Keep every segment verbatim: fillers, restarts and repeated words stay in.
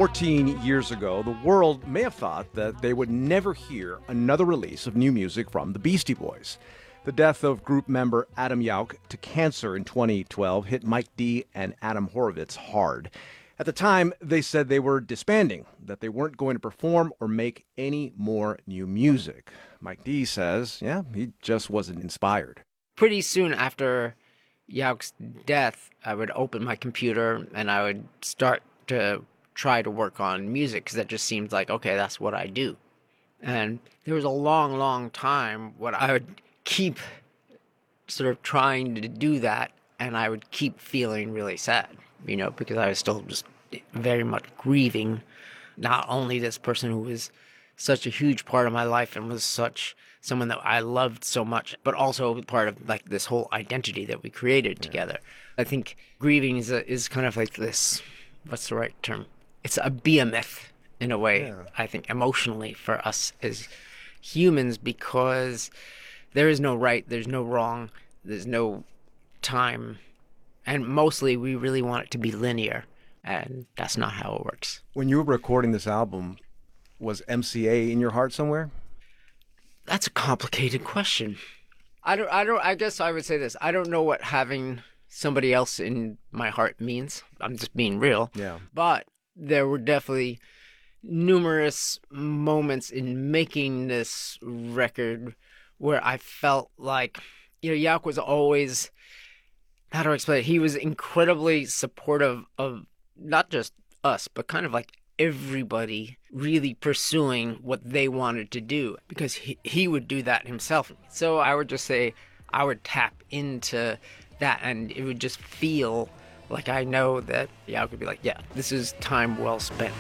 fourteen years ago, the world may have thought that they would never hear another release of new music from the Beastie Boys. The death of group member Adam Yauch to cancer in twenty twelve hit Mike D and Adam Horovitz hard. At the time, they said they were disbanding, that they weren't going to perform or make any more new music. Mike D says, yeah, he just wasn't inspired. Pretty soon after Yauch's death, I would open my computer and I would start to try to work on music because that just seemed like, okay, that's what I do. And there was a long, long time when I would keep sort of trying to do that, and I would keep feeling really sad, you know, because I was still just very much grieving not only this person who was such a huge part of my life and was such someone that I loved so much, but also part of like this whole identity that we created yeah. together. I think grieving is a, is kind of like this, what's the right term? It's a behemoth in a way, yeah. I think, emotionally for us as humans, because there is no right, there's no wrong, there's no time, and mostly we really want it to be linear, and that's not how it works. When you were recording this album, was M C A in your heart somewhere? That's a complicated question. I don't, I don't, I guess I would say this. I don't know what having somebody else in my heart means. I'm just being real. Yeah. But there were definitely numerous moments in making this record where I felt like, you know, Yauch was always, how do I explain it? He was incredibly supportive of not just us, but kind of like everybody really pursuing what they wanted to do, because he, he would do that himself. So I would just say I would tap into that, and it would just feel like I know that Yauch would be like, yeah, this is time well spent.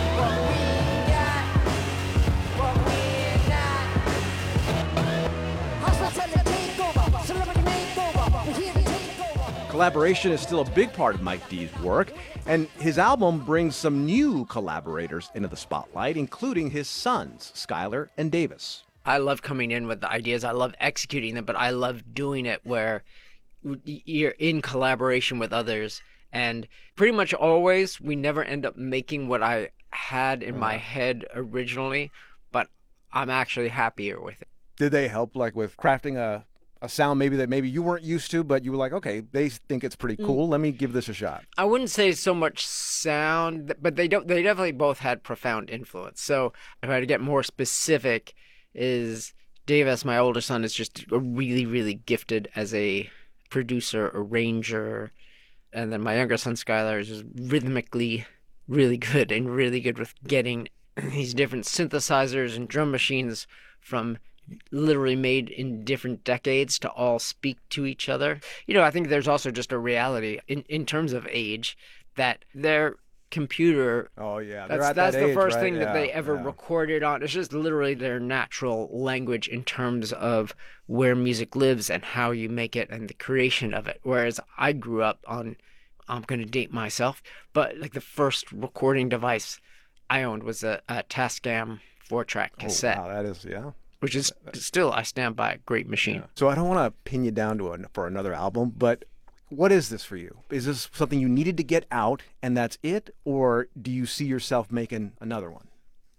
Collaboration is still a big part of Mike D's work, and his album brings some new collaborators into the spotlight, including his sons, Skylar and Davis. I love coming in with the ideas. I love executing them, but I love doing it where you're in collaboration with others. And pretty much always, we never end up making what I had in my head originally, but I'm actually happier with it. Did they help, like, with crafting a a sound maybe that maybe you weren't used to, but you were like, okay, they think it's pretty cool. Let me give this a shot. I wouldn't say so much sound, but they don't. They definitely both had profound influence. So if I had to get more specific, is Davis, my older son, is just really, really gifted as a producer, arranger. And then my younger son, Skylar, is just rhythmically really good and really good with getting these different synthesizers and drum machines from literally made in different decades to all speak to each other. You know, I think there's also just a reality in, in terms of age that their computer, oh yeah, that's, at that's that the age, first right? thing yeah, that they ever yeah. recorded on. It's just literally their natural language in terms of where music lives and how you make it and the creation of it. Whereas I grew up on, I'm going to date myself, but like the first recording device I owned was a, a Tascam four-track cassette. Oh, wow, that is, yeah. Which is still, I stand by, a great machine. Yeah. So I don't want to pin you down to a, for another album, but what is this for you? Is this something you needed to get out and that's it? Or do you see yourself making another one?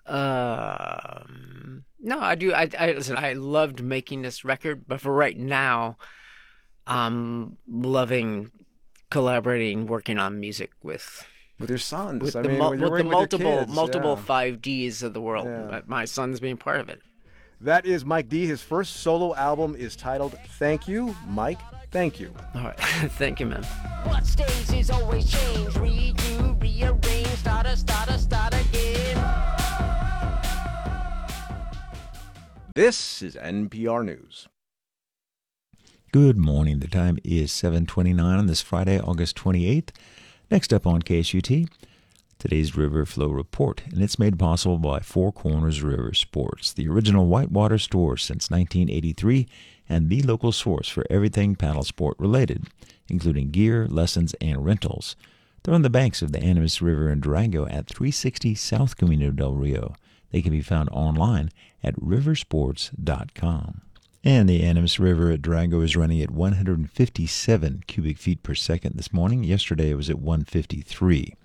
Um, no, I do. I, I listen, I loved making this record, but for right now, I'm loving collaborating, working on music with... With your sons. With I the, mean, mu- with with the multiple, kids, multiple yeah. five Ds of the world. Yeah. My son's being part of it. That is Mike D. His first solo album is titled Thank You, Mike. Thank you. All right. Thank you, man. What stays is always change. Redo, rearrange, start, start, start again. This is N P R News. Good morning. The time is seven twenty-nine on this Friday, August twenty-eighth. Next up on K S U T, today's River Flow Report, and it's made possible by Four Corners River Sports, the original whitewater store since nineteen eighty-three and the local source for everything paddle sport related, including gear, lessons, and rentals. They're on the banks of the Animas River in Durango at three sixty South Camino del Rio. They can be found online at riversports dot com. And the Animas River at Durango is running at one hundred fifty-seven cubic feet per second this morning. Yesterday it was at one hundred fifty-three.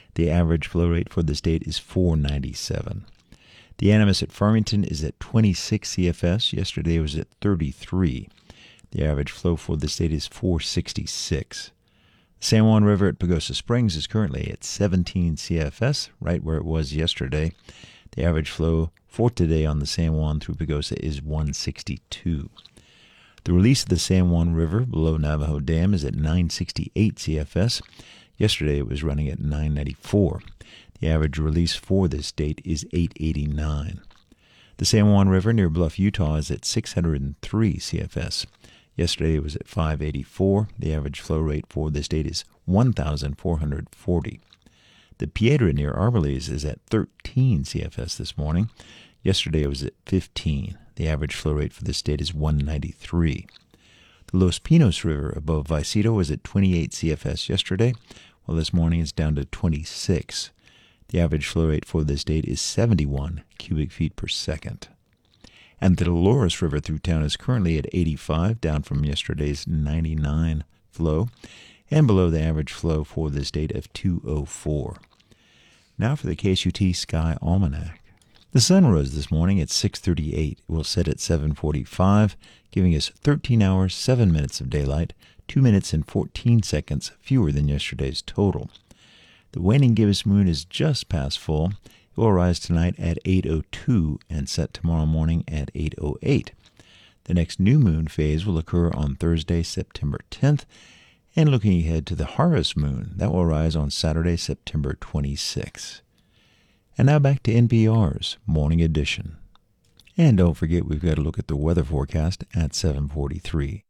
The average flow rate for the state is four ninety-seven. The Animas at Farmington is at twenty-six C F S. Yesterday it was at thirty-three. The average flow for the state is four sixty-six. The San Juan River at Pagosa Springs is currently at seventeen C F S, right where it was yesterday. The average flow for today on the San Juan through Pagosa is one sixty-two. The release of the San Juan River below Navajo Dam is at nine sixty-eight C F S. Yesterday it was running at nine ninety-four. The average release for this date is eight eighty-nine. The San Juan River near Bluff, Utah is at six hundred three C F S. Yesterday it was at five eighty-four. The average flow rate for this date is one thousand four hundred forty. The Piedra near Arborles is at thirteen C F S this morning. Yesterday it was at fifteen. The average flow rate for this date is one ninety-three. The Los Pinos River above Vicito was at twenty-eight C F S yesterday, while this morning it's down to twenty-six. The average flow rate for this date is seventy-one cubic feet per second. And the Dolores River through town is currently at eighty-five, down from yesterday's ninety-nine flow, and below the average flow for this date of two oh four. Now for the K S U T Sky Almanac. The sun rose this morning at six thirty-eight. It will set at seven forty-five, giving us thirteen hours, seven minutes of daylight, two minutes and fourteen seconds fewer than yesterday's total. The waning gibbous moon is just past full. It will rise tonight at eight oh two and set tomorrow morning at eight oh eight. The next new moon phase will occur on Thursday, September tenth, and looking ahead to the harvest moon, that will rise on Saturday, September twenty-sixth. And now back to N P R's Morning Edition. And don't forget, we've got to look at the weather forecast at seven forty-three.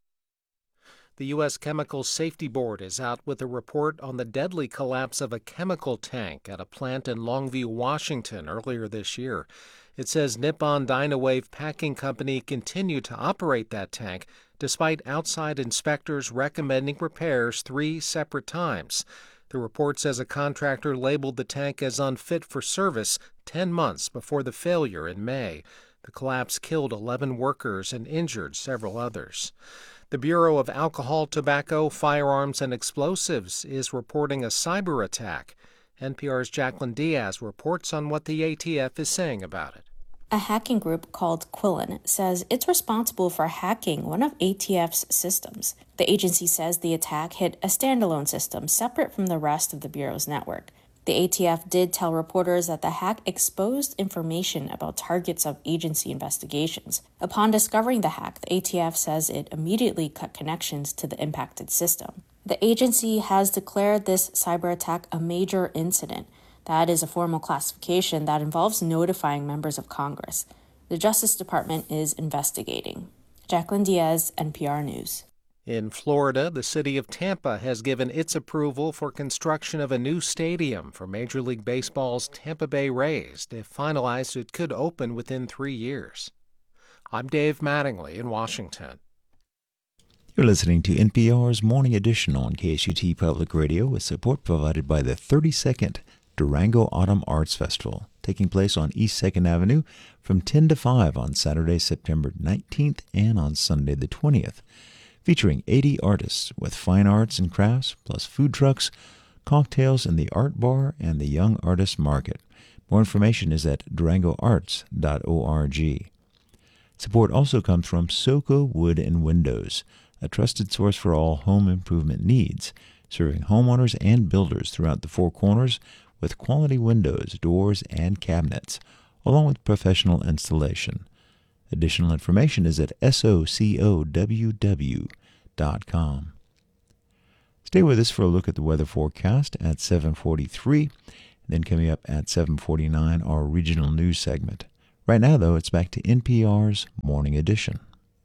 The U S Chemical Safety Board is out with a report on the deadly collapse of a chemical tank at a plant in Longview, Washington earlier this year. It says Nippon Dynawave Packing Company continued to operate that tank despite outside inspectors recommending repairs three separate times. The report says a contractor labeled the tank as unfit for service ten months before the failure in May. The collapse killed eleven workers and injured several others. The Bureau of Alcohol, Tobacco, Firearms, and Explosives is reporting a cyber attack. N P R's Jacqueline Diaz reports on what the A T F is saying about it. A hacking group called Quillen says it's responsible for hacking one of A T F's systems. The agency says the attack hit a standalone system separate from the rest of the Bureau's network. The A T F did tell reporters that the hack exposed information about targets of agency investigations. Upon discovering the hack, the A T F says it immediately cut connections to the impacted system. The agency has declared this cyber attack a major incident. That is a formal classification that involves notifying members of Congress. The Justice Department is investigating. Jacqueline Diaz, N P R News. In Florida, the city of Tampa has given its approval for construction of a new stadium for Major League Baseball's Tampa Bay Rays. If finalized, it could open within three years. I'm Dave Mattingly in Washington. You're listening to N P R's Morning Edition on K S U T Public Radio with support provided by the thirty-second Durango Autumn Arts Festival, taking place on East second Avenue from ten to five on Saturday, September nineteenth and on Sunday the twentieth. Featuring eighty artists with fine arts and crafts, plus food trucks, cocktails in the art bar, and the Young Artist Market. More information is at durango arts dot org. Support also comes from Soco Wood and Windows, a trusted source for all home improvement needs, serving homeowners and builders throughout the Four Corners with quality windows, doors, and cabinets, along with professional installation. Additional information is at socoww dot com. Stay with us for a look at the weather forecast at seven forty-three, then coming up at seven forty-nine, our regional news segment. Right now, though, it's back to N P R's Morning Edition.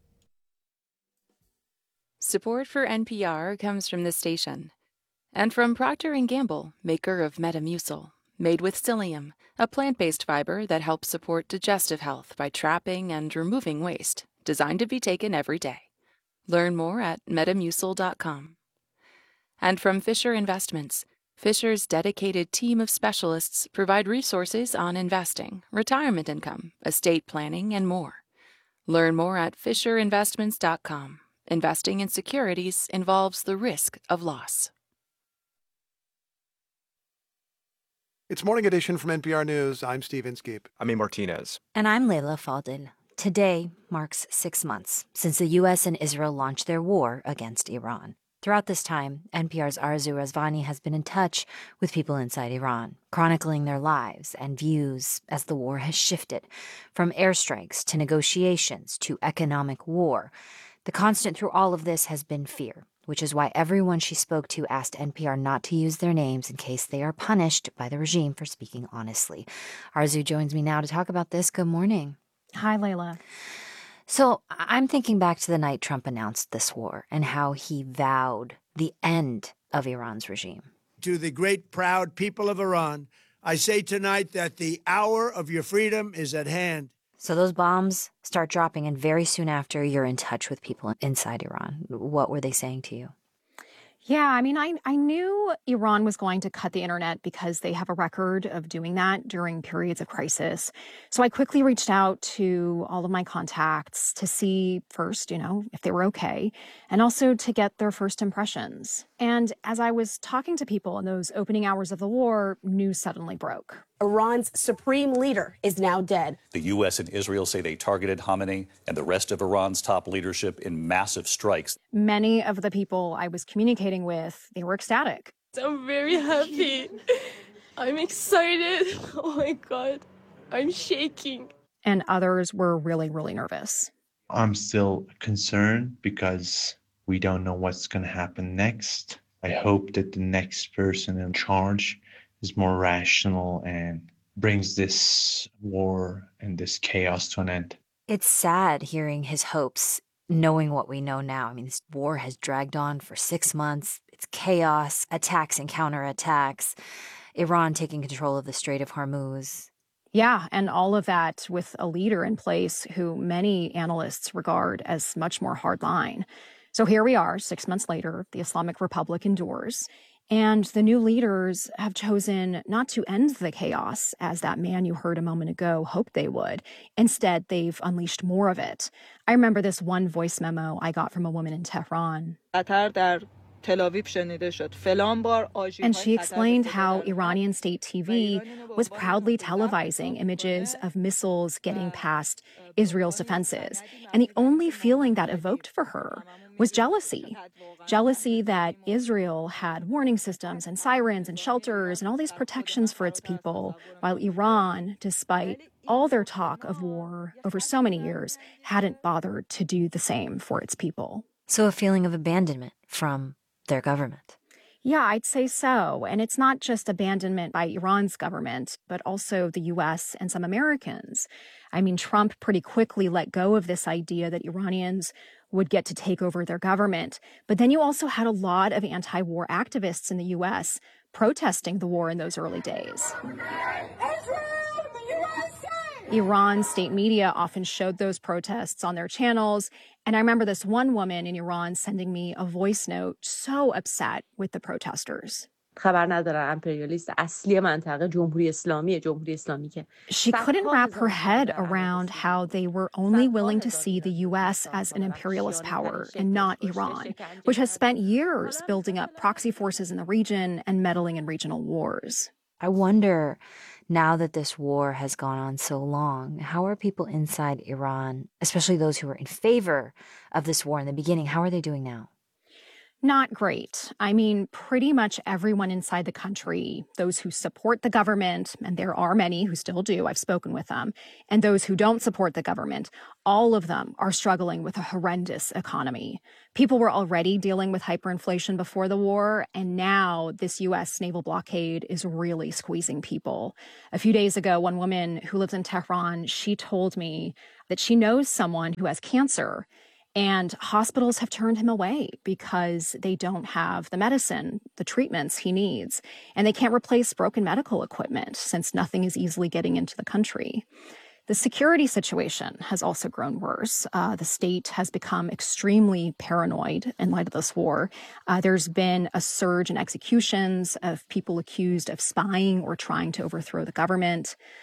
Support for N P R comes from this station and from Procter and Gamble, maker of Metamucil, made with psyllium, a plant-based fiber that helps support digestive health by trapping and removing waste, designed to be taken every day. Learn more at metamucil dot com. And from Fisher Investments, Fisher's dedicated team of specialists provide resources on investing, retirement income, estate planning, and more. Learn more at fisher investments dot com. Investing in securities involves the risk of loss. It's Morning Edition from N P R News. I'm Steve Inskeep. I'm A. Martinez. And I'm Leila Fadel. Today marks six months since the U S and Israel launched their war against Iran. Throughout this time, N P R's Arzu Razvani has been in touch with people inside Iran, chronicling their lives and views as the war has shifted from airstrikes to negotiations to economic war. The constant through all of this has been fear, which is why everyone she spoke to asked N P R not to use their names in case they are punished by the regime for speaking honestly. Arzu joins me now to talk about this. Good morning. Hi, Layla. So I'm thinking back to the night Trump announced this war and how he vowed the end of Iran's regime. To the great, proud people of Iran, I say tonight that the hour of your freedom is at hand. So those bombs start dropping, and very soon after, you're in touch with people inside Iran. What were they saying to you? Yeah, I mean, I, I knew Iran was going to cut the internet because they have a record of doing that during periods of crisis. So I quickly reached out to all of my contacts to see first, you know, if they were okay, and also to get their first impressions. And as I was talking to people in those opening hours of the war, news suddenly broke. Iran's supreme leader is now dead. The U S and Israel say they targeted Khamenei and the rest of Iran's top leadership in massive strikes. Many of the people I was communicating with, they were ecstatic. I'm very happy. I'm excited. Oh my God, I'm shaking. And others were really, really nervous. I'm still concerned because we don't know what's going to happen next. I hope that the next person in charge is more rational and brings this war and this chaos to an end. It's sad hearing his hopes, knowing what we know now. I mean, this war has dragged on for six months. It's chaos, attacks and counterattacks, Iran taking control of the Strait of Hormuz. Yeah, and all of that with a leader in place who many analysts regard as much more hardline. So here we are, six months later, the Islamic Republic endures. And the new leaders have chosen not to end the chaos, as that man you heard a moment ago hoped they would. Instead, they've unleashed more of it. I remember this one voice memo I got from a woman in Tehran. And she explained how Iranian state T V was proudly televising images of missiles getting past Israel's defenses. And the only feeling that evoked for her was jealousy. Jealousy that Israel had warning systems and sirens and shelters and all these protections for its people, while Iran, despite all their talk of war over so many years, hadn't bothered to do the same for its people. So a feeling of abandonment from their government. Yeah, I'd say so. And it's not just abandonment by Iran's government, but also the U S and some Americans. I mean, Trump pretty quickly let go of this idea that Iranians would get to take over their government. But then you also had a lot of anti-war activists in the U S protesting the war in those early days. Iran's state media often showed those protests on their channels. And I remember this one woman in Iran sending me a voice note so upset with the protesters. She couldn't wrap her head around how they were only willing to see the U S as an imperialist power and not Iran, which has spent years building up proxy forces in the region and meddling in regional wars. I wonder, now that this war has gone on so long, how are people inside Iran, especially those who were in favor of this war in the beginning, how are they doing now? Not great. I mean, pretty much everyone inside the country, those who support the government, and there are many who still do, I've spoken with them, and those who don't support the government, all of them are struggling with a horrendous economy. People were already dealing with hyperinflation before the war, and now this U S naval blockade is really squeezing people. A few days ago, one woman who lives in Tehran, she told me that she knows someone who has cancer, and hospitals have turned him away because they don't have the medicine, the treatments he needs, and they can't replace broken medical equipment since nothing is easily getting into the country. The security situation has also grown worse. Uh, the state has become extremely paranoid in light of this war. Uh, there's been a surge in executions of people accused of spying or trying to overthrow the government.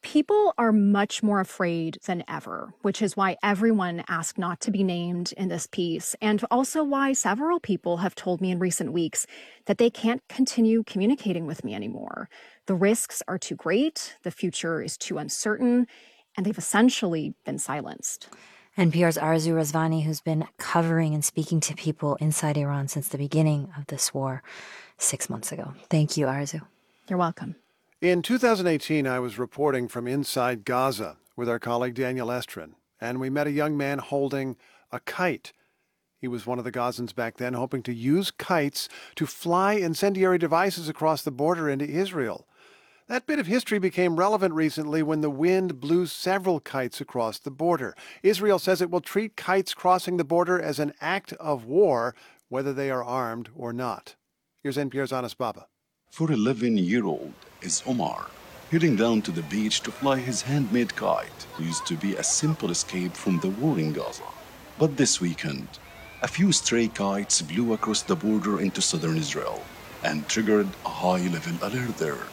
People are much more afraid than ever, which is why everyone asked not to be named in this piece, and also why several people have told me in recent weeks that they can't continue communicating with me anymore. The risks are too great, the future is too uncertain, and they've essentially been silenced. N P R's Arzu Razvani, who's been covering and speaking to people inside Iran since the beginning of this war six months ago. Thank you, Arzu. You're welcome. In two thousand eighteen, I was reporting from inside Gaza with our colleague Daniel Estrin, and we met a young man holding a kite. He was one of the Gazans back then, hoping to use kites to fly incendiary devices across the border into Israel. That bit of history became relevant recently when the wind blew several kites across the border. Israel says it will treat kites crossing the border as an act of war, whether they are armed or not. Here's N P R's Anas Baba. For eleven-year-old is Omar, heading down to the beach to fly his handmade kite, used to be a simple escape from the war in Gaza. But this weekend, a few stray kites blew across the border into southern Israel and triggered a high-level alert there.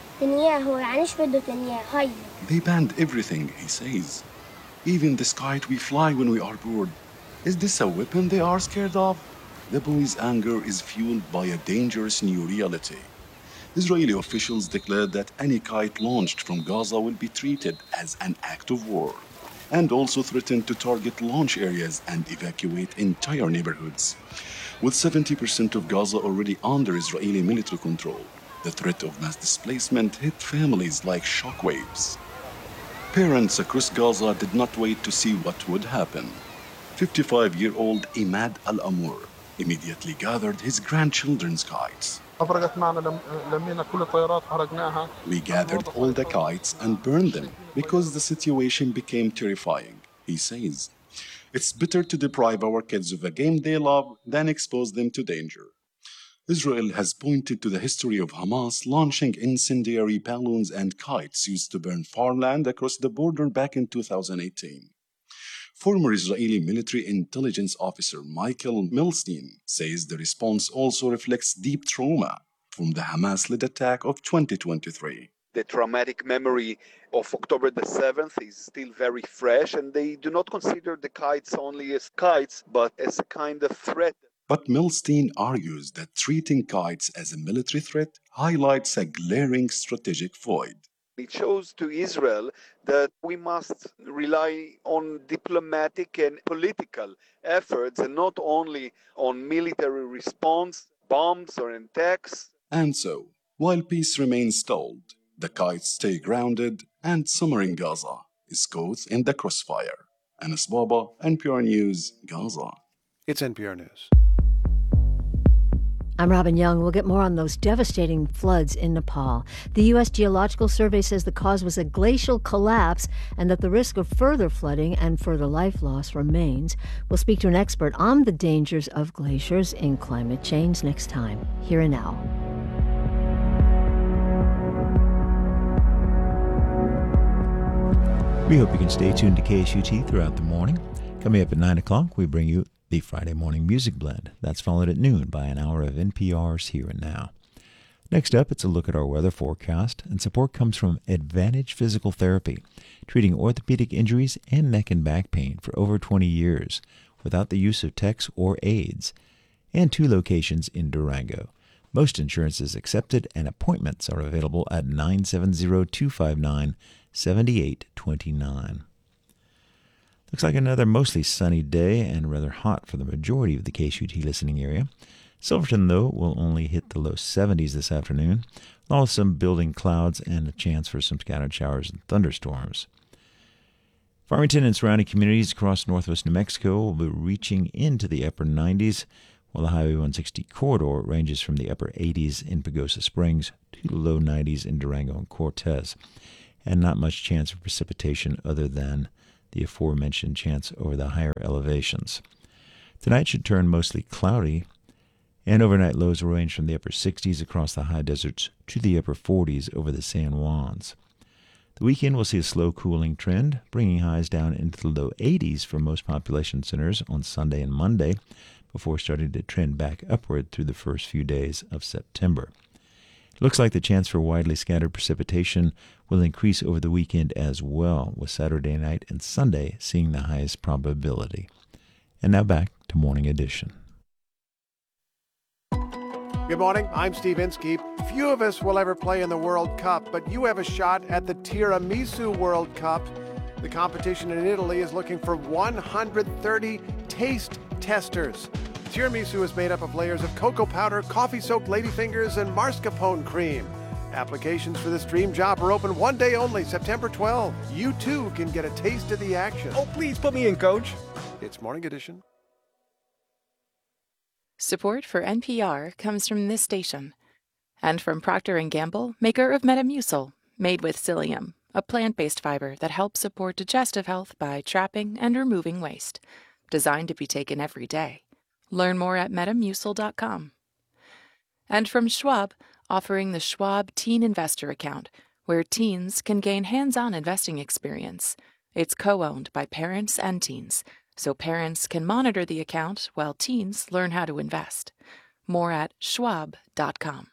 They banned everything, he says. Even this kite we fly when we are bored. Is this a weapon they are scared of? The boy's anger is fueled by a dangerous new reality. Israeli officials declared that any kite launched from Gaza will be treated as an act of war, and also threatened to target launch areas and evacuate entire neighborhoods. With seventy percent of Gaza already under Israeli military control, the threat of mass displacement hit families like shockwaves. Parents across Gaza did not wait to see what would happen. fifty-five-year-old Imad Al-Amour immediately gathered his grandchildren's kites. We gathered all the kites and burned them because the situation became terrifying, he says. It's better to deprive our kids of a game they love than expose them to danger. Israel has pointed to the history of Hamas launching incendiary balloons and kites used to burn farmland across the border back in two thousand eighteen. Former Israeli military intelligence officer Michael Milstein says the response also reflects deep trauma from the Hamas-led attack of twenty twenty-three. The traumatic memory of October the seventh is still very fresh, and they do not consider the kites only as kites, but as a kind of threat. But Milstein argues that treating kites as a military threat highlights a glaring strategic void. It shows to Israel that we must rely on diplomatic and political efforts and not only on military response, bombs or attacks. And so, while peace remains stalled, the kites stay grounded and summer in Gaza is caught in the crossfire. Anas Baba, N P R News, Gaza. It's N P R News. I'm Robin Young. We'll get more on those devastating floods in Nepal. The U S Geological Survey says the cause was a glacial collapse and that the risk of further flooding and further life loss remains. We'll speak to an expert on the dangers of glaciers in climate change next time, here and now. We hope you can stay tuned to K S U T throughout the morning. Coming up at nine o'clock, we bring you the Friday Morning Music Blend. That's followed at noon by an hour of N P R's Here and Now. Next up, it's a look at our weather forecast, and support comes from Advantage Physical Therapy, treating orthopedic injuries and neck and back pain for over twenty years without the use of techs or aids, and two locations in Durango. Most insurance is accepted, and appointments are available at nine seven zero, two five nine, seven eight two nine. Looks like another mostly sunny day and rather hot for the majority of the K S U T listening area. Silverton, though, will only hit the low seventies this afternoon, along with some building clouds and a chance for some scattered showers and thunderstorms. Farmington and surrounding communities across northwest New Mexico will be reaching into the upper nineties, while the Highway one sixty corridor ranges from the upper eighties in Pagosa Springs to the low nineties in Durango and Cortez, and not much chance of precipitation other than the aforementioned chance over the higher elevations. Tonight should turn mostly cloudy, and overnight lows will range from the upper sixties across the high deserts to the upper forties over the San Juans. The weekend will see a slow cooling trend, bringing highs down into the low eighties for most population centers on Sunday and Monday, before starting to trend back upward through the first few days of September. Looks like the chance for widely scattered precipitation will increase over the weekend as well, with Saturday night and Sunday seeing the highest probability. And now back to Morning Edition. Good morning, I'm Steve Inskeep. Few of us will ever play in the World Cup, but you have a shot at the Tiramisu World Cup. The competition in Italy is looking for one hundred thirty taste testers. Tiramisu is made up of layers of cocoa powder, coffee-soaked ladyfingers, and mascarpone cream. Applications for this dream job are open one day only, September twelfth. You too can get a taste of the action. Oh, please put me in, Coach. It's Morning Edition. Support for N P R comes from this station and from Procter and Gamble, maker of Metamucil, made with psyllium, a plant-based fiber that helps support digestive health by trapping and removing waste. Designed to be taken every day. Learn more at metamucil dot com. And from Schwab, offering the Schwab Teen Investor Account, where teens can gain hands-on investing experience. It's co-owned by parents and teens, so parents can monitor the account while teens learn how to invest. More at schwab dot com.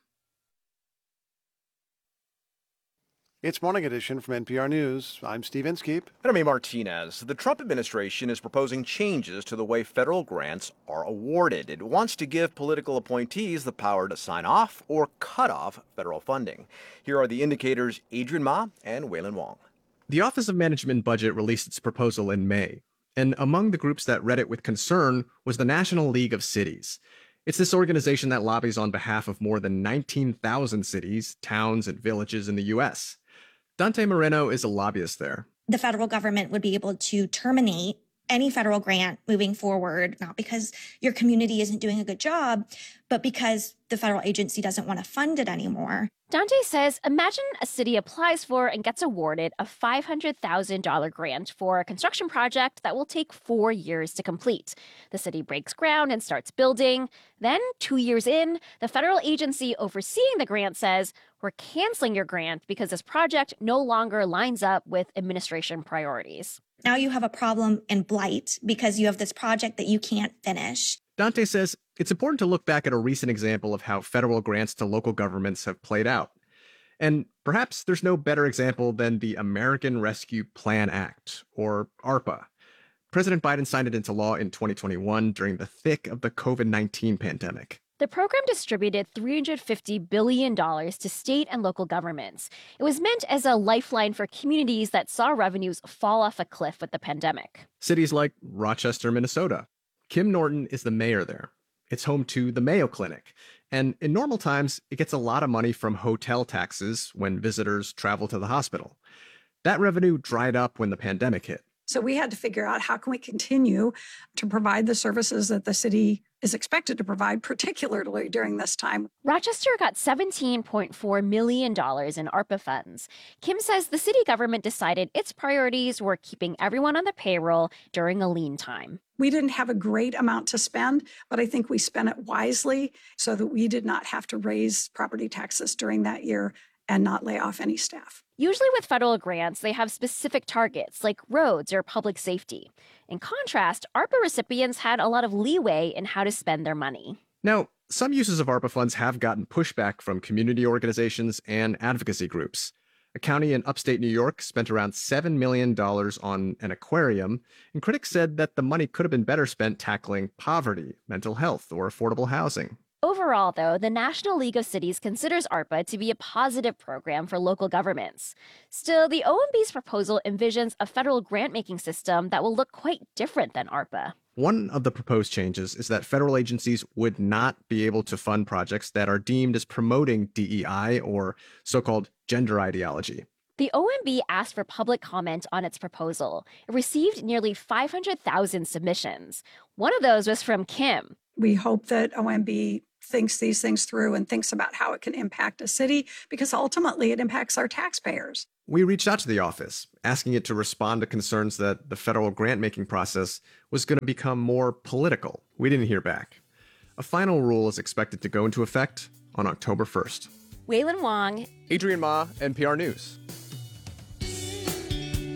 It's Morning Edition from N P R News. I'm Steve Inskeep. And I'm A. Martinez. The Trump administration is proposing changes to the way federal grants are awarded. It wants to give political appointees the power to sign off or cut off federal funding. Here are the indicators, Adrian Ma and Waylon Wong. The Office of Management and Budget released its proposal in May, and among the groups that read it with concern was the National League of Cities. It's this organization that lobbies on behalf of more than nineteen thousand cities, towns, and villages in the U S Dante Moreno is a lobbyist there. The federal government would be able to terminate any federal grant moving forward, not because your community isn't doing a good job, but because the federal agency doesn't want to fund it anymore. Dante says, imagine a city applies for and gets awarded a five hundred thousand dollars grant for a construction project that will take four years to complete. The city breaks ground and starts building. Then, two years in, the federal agency overseeing the grant says, we're canceling your grant because this project no longer lines up with administration priorities. Now you have a problem in blight because you have this project that you can't finish. Dante says it's important to look back at a recent example of how federal grants to local governments have played out. And perhaps there's no better example than the American Rescue Plan Act, or ARPA. President Biden signed it into law in twenty twenty-one during the thick of the covid nineteen pandemic. The program distributed three hundred fifty billion dollars to state and local governments. It was meant as a lifeline for communities that saw revenues fall off a cliff with the pandemic. Cities like Rochester, Minnesota. Kim Norton is the mayor there. It's home to the Mayo Clinic. And in normal times, it gets a lot of money from hotel taxes when visitors travel to the hospital. That revenue dried up when the pandemic hit. So we had to figure out how can we continue to provide the services that the city is expected to provide, particularly during this time. Rochester got seventeen point four million dollars in ARPA funds. Kim says the city government decided its priorities were keeping everyone on the payroll during a lean time. We didn't have a great amount to spend, but I think we spent it wisely so that we did not have to raise property taxes during that year and not lay off any staff. Usually with federal grants, they have specific targets like roads or public safety. In contrast, ARPA recipients had a lot of leeway in how to spend their money. Now, some uses of ARPA funds have gotten pushback from community organizations and advocacy groups. A county in upstate New York spent around seven million dollars on an aquarium, and critics said that the money could have been better spent tackling poverty, mental health, or affordable housing. Overall, though, the National League of Cities considers ARPA to be a positive program for local governments. Still, the O M B's proposal envisions a federal grant-making system that will look quite different than ARPA. One of the proposed changes is that federal agencies would not be able to fund projects that are deemed as promoting D E I or so-called gender ideology. The O M B asked for public comment on its proposal. It received nearly five hundred thousand submissions. One of those was from Kim. We hope that O M B thinks these things through and thinks about how it can impact a city, because ultimately it impacts our taxpayers. We reached out to the office, asking it to respond to concerns that the federal grant-making process was going to become more political. We didn't hear back. A final rule is expected to go into effect on October first. Waylon Wong, Adrian Ma, N P R News.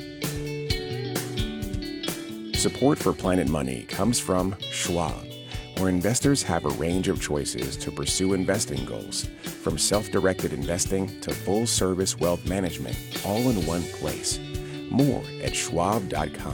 Support for Planet Money comes from Schwab. where investors have a range of choices to pursue investing goals, from self-directed investing to full-service wealth management, all in one place. More at schwab dot com.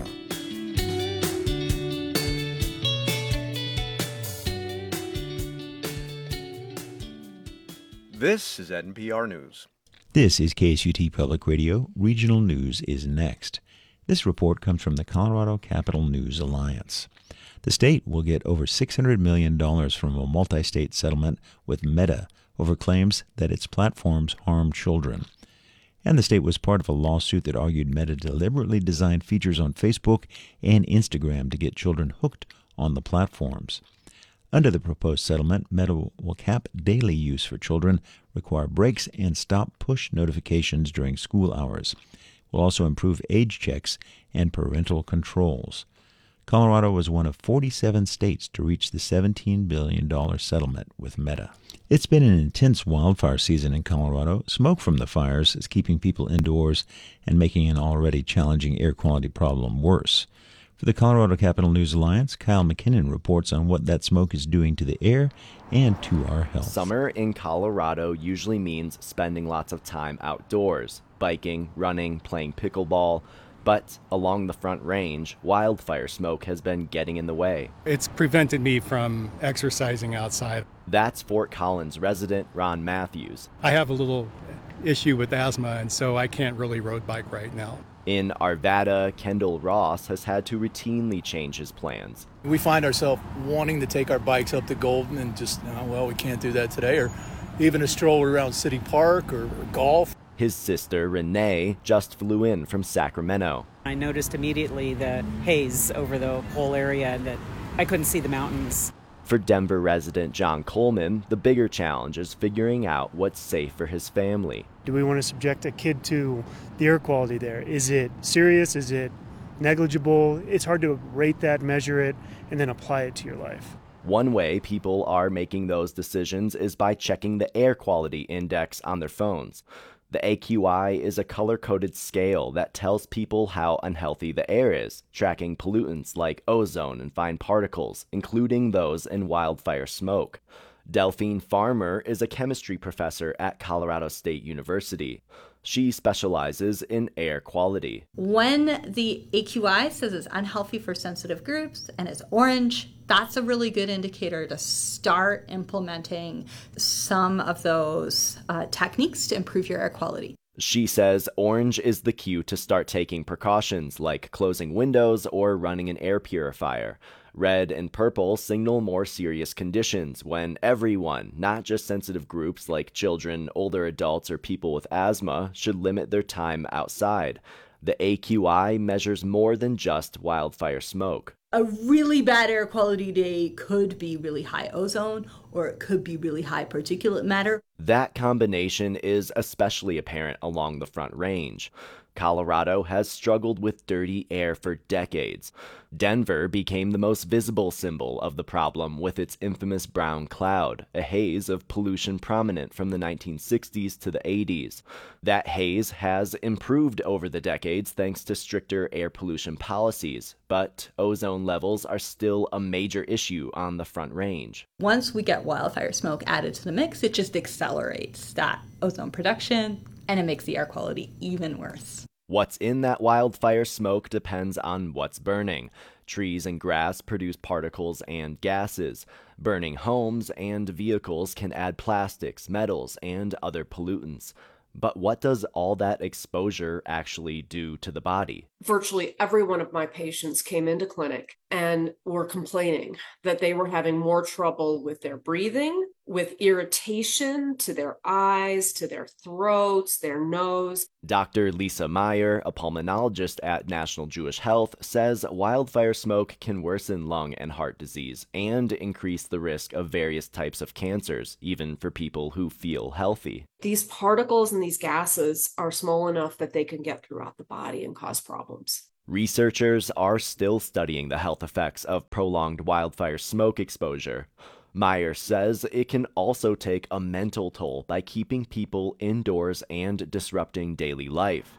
This is N P R News. This is K S U T Public Radio. Regional news is next. This report comes from the Colorado Capital News Alliance. The state will get over six hundred million dollars from a multi-state settlement with Meta over claims that its platforms harm children. And the state was part of a lawsuit that argued Meta deliberately designed features on Facebook and Instagram to get children hooked on the platforms. Under the proposed settlement, Meta will cap daily use for children, require breaks, and stop push notifications during school hours. It will also improve age checks and parental controls. Colorado was one of forty-seven states to reach the seventeen billion dollars settlement with Meta. It's been an intense wildfire season in Colorado. Smoke from the fires is keeping people indoors and making an already challenging air quality problem worse. For the Colorado Capital News Alliance, Kyle McKinnon reports on what that smoke is doing to the air and to our health. Summer in Colorado usually means spending lots of time outdoors, biking, running, playing pickleball. But along the Front Range, wildfire smoke has been getting in the way. It's prevented me from exercising outside. That's Fort Collins resident Ron Matthews. I have a little issue with asthma, and so I can't really road bike right now. In Arvada, Kendall Ross has had to routinely change his plans. We find ourselves wanting to take our bikes up to Golden and just, oh, well, we can't do that today, or even a stroll around City Park or, or golf. His sister, Renee, just flew in from Sacramento. I noticed immediately the haze over the whole area and that I couldn't see the mountains. For Denver resident John Coleman, the bigger challenge is figuring out what's safe for his family. Do we want to subject a kid to the air quality there? Is it serious? Is it negligible? It's hard to rate that, measure it, and then apply it to your life. One way people are making those decisions is by checking the air quality index on their phones. The A Q I is a color-coded scale that tells people how unhealthy the air is, tracking pollutants like ozone and fine particles, including those in wildfire smoke. Delphine Farmer is a chemistry professor at Colorado State University. She specializes in air quality. When the A Q I says it's unhealthy for sensitive groups and it's orange, that's a really good indicator to start implementing some of those uh, techniques to improve your air quality. She says orange is the cue to start taking precautions like closing windows or running an air purifier. Red and purple signal more serious conditions when everyone, not just sensitive groups like children, older adults, or people with asthma, should limit their time outside. The A Q I measures more than just wildfire smoke. A really bad air quality day could be really high ozone, or it could be really high particulate matter. That combination is especially apparent along the Front Range. Colorado has struggled with dirty air for decades. Denver became the most visible symbol of the problem with its infamous brown cloud, a haze of pollution prominent from the nineteen sixties to the eighties. That haze has improved over the decades thanks to stricter air pollution policies, but ozone levels are still a major issue on the Front Range. Once we get wildfire smoke added to the mix, it just accelerates that ozone production, and it makes the air quality even worse. What's in that wildfire smoke depends on what's burning. Trees and grass produce particles and gases. Burning homes and vehicles can add plastics, metals, and other pollutants. But what does all that exposure actually do to the body? Virtually every one of my patients came into clinic and were complaining that they were having more trouble with their breathing, with irritation to their eyes, to their throats, their nose. Doctor Lisa Meyer, a pulmonologist at National Jewish Health, says wildfire smoke can worsen lung and heart disease and increase the risk of various types of cancers, even for people who feel healthy. These particles and these gases are small enough that they can get throughout the body and cause problems. Researchers are still studying the health effects of prolonged wildfire smoke exposure. Meyer says it can also take a mental toll by keeping people indoors and disrupting daily life.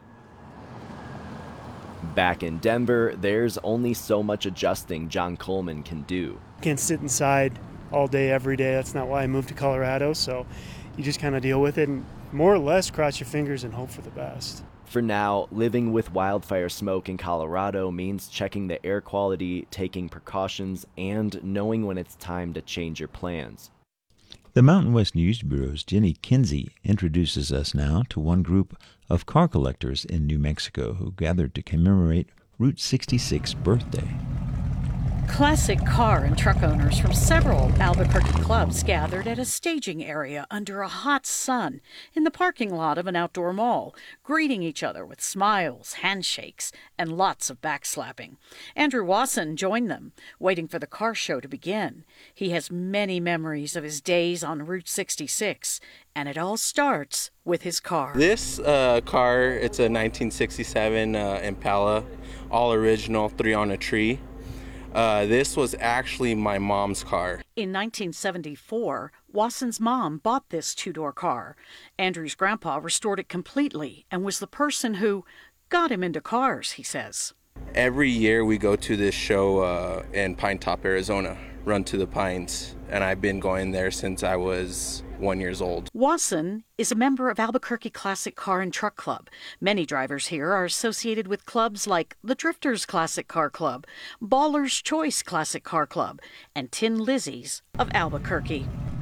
Back in Denver, there's only so much adjusting John Coleman can do. Can't sit inside all day, every day. That's not why I moved to Colorado. So you just kind of deal with it and more or less cross your fingers and hope for the best. For now, living with wildfire smoke in Colorado means checking the air quality, taking precautions, and knowing when it's time to change your plans. The Mountain West News Bureau's Jenny Kinsey introduces us now to one group of car collectors in New Mexico who gathered to commemorate Route sixty-six's birthday. Classic car and truck owners from several Albuquerque clubs gathered at a staging area under a hot sun in the parking lot of an outdoor mall, greeting each other with smiles, handshakes, and lots of backslapping. Andrew Wasson joined them, waiting for the car show to begin. He has many memories of his days on Route sixty-six, and it all starts with his car. This uh, car, it's a nineteen sixty-seven uh, Impala, all original, three on a tree. Uh, this was actually my mom's car. In nineteen seventy-four, Wasson's mom bought this two-door car. Andrew's grandpa restored it completely and was the person who got him into cars, he says. Every year we go to this show uh, in Pine Top, Arizona, Run to the Pines, and I've been going there since I was one years old. Wasson is a member of Albuquerque Classic Car and Truck Club. Many drivers here are associated with clubs like the Drifters Classic Car Club, Baller's Choice Classic Car Club, and Tin Lizzy's of Albuquerque.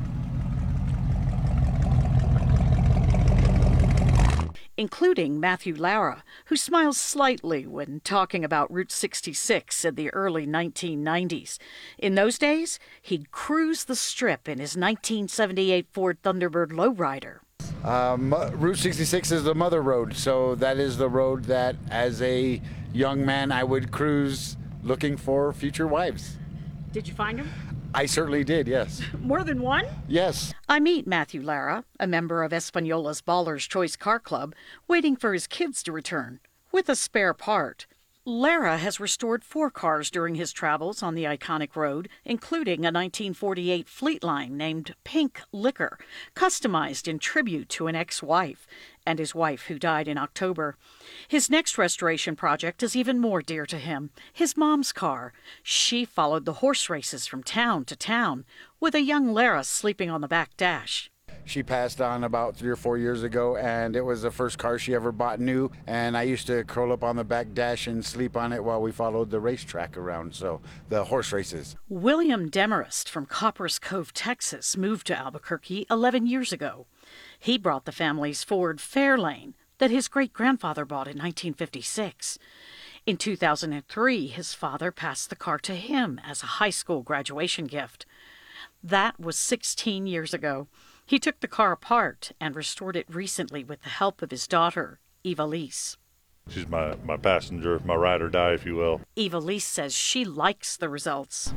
Including Matthew Lara, who smiles slightly when talking about Route sixty-six in the early nineteen nineties. In those days, he'd cruise the strip in his nineteen seventy-eight Ford Thunderbird lowrider. Um, Route sixty-six is the mother road, so that is the road that, as a young man, I would cruise looking for future wives. Did you find him? I certainly did, yes. More than one? Yes. I meet Matthew Lara, a member of Española's Baller's Choice Car Club, waiting for his kids to return, with a spare part. Lara has restored four cars during his travels on the iconic road, including a nineteen forty-eight Fleetline named Pink Liquor, customized in tribute to an ex-wife, and his wife who died in October. His next restoration project is even more dear to him, his mom's car. She followed the horse races from town to town, with a young Lara sleeping on the back dash. She passed on about three or four years ago, and it was the first car she ever bought new, and I used to curl up on the back dash and sleep on it while we followed the racetrack around, so the horse races. William Demarest from Copperas Cove, Texas, moved to Albuquerque eleven years ago. He brought the family's Ford Fairlane that his great-grandfather bought in nineteen fifty-six. In two thousand three, his father passed the car to him as a high school graduation gift. That was sixteen years ago. He took the car apart and restored it recently with the help of his daughter, Eva Lise. She's my, my passenger, my ride or die, if you will. Eva Lise says she likes the results.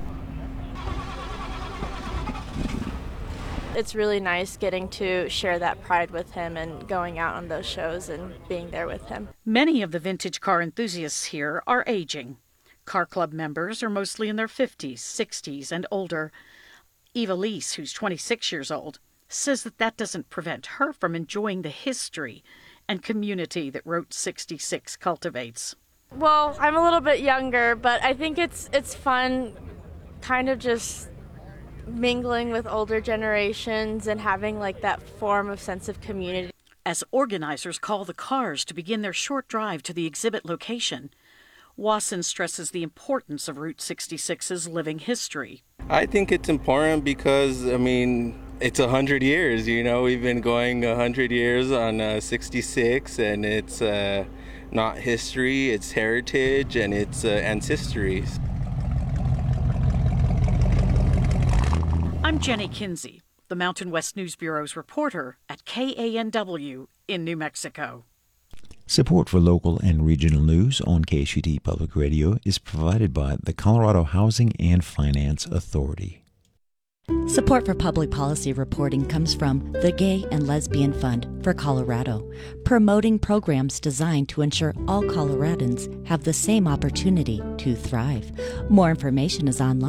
It's really nice getting to share that pride with him and going out on those shows and being there with him. Many of the vintage car enthusiasts here are aging. Car club members are mostly in their fifties, sixties, and older. Eva Lise, who's twenty-six years old, says that that doesn't prevent her from enjoying the history and community that Route sixty-six cultivates. Well, I'm a little bit younger, but I think it's it's fun kind of just mingling with older generations and having like that form of sense of community. As organizers call the cars to begin their short drive to the exhibit location, Wasson stresses the importance of Route sixty-six's living history. I think it's important because, I mean, it's a hundred years, you know, we've been going a hundred years on uh, sixty-six, and it's uh, not history, it's heritage, and it's uh, ancestry. I'm Jenny Kinsey, the Mountain West News Bureau's reporter at K A N W in New Mexico. Support for local and regional news on K S U T Public Radio is provided by the Colorado Housing and Finance Authority. Support for public policy reporting comes from the Gay and Lesbian Fund for Colorado, promoting programs designed to ensure all Coloradans have the same opportunity to thrive. More information is online